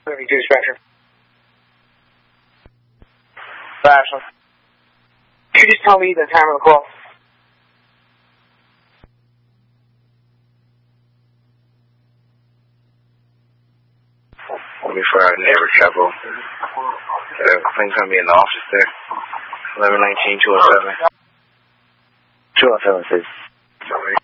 Moving to Spectrum. Ashland. Could you just tell me the time of the call? Before I never travel. Things gonna be in the office there. 1119-207. 207, please. Sorry.